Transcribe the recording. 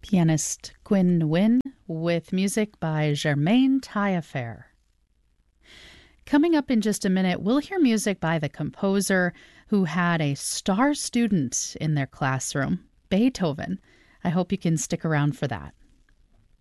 Pianist Quinn Nguyen with music by Germaine Taillefer. Coming up in just a minute, we'll hear music by the composer who had a star student in their classroom, Beethoven. I hope you can stick around for that.